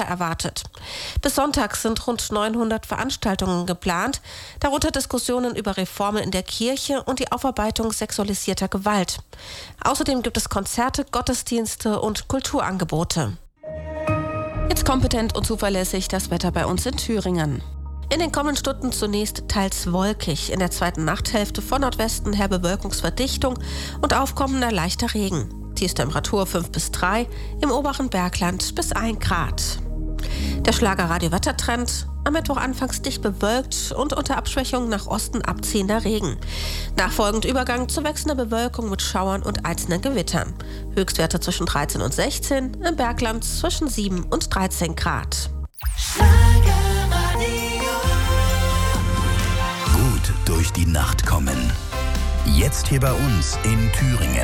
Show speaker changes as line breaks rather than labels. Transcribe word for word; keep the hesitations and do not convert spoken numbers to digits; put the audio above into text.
erwartet. Bis Sonntag sind rund neunhundert Veranstaltungen geplant, darunter Diskussionen über Reformen in der Kirche und die Aufarbeitung sexualisierter Gewalt. Außerdem gibt es Konzerte, Gottesdienste und Kulturangebote. Jetzt kompetent und zuverlässig das Wetter bei uns in Thüringen. In den kommenden Stunden zunächst teils wolkig, in der zweiten Nachthälfte von Nordwesten her Bewölkungsverdichtung und aufkommender leichter Regen. Tiefstemperatur fünf bis drei, im oberen Bergland bis ein Grad. Der Schlager-Radio-Wettertrend: am Mittwoch anfangs dicht bewölkt und unter Abschwächung nach Osten abziehender Regen. Nachfolgend Übergang zu wechselnder Bewölkung mit Schauern und einzelnen Gewittern. Höchstwerte zwischen dreizehn und sechzehn, im Bergland zwischen sieben und dreizehn Grad.
Gut durch die Nacht kommen. Jetzt hier bei uns in Thüringen.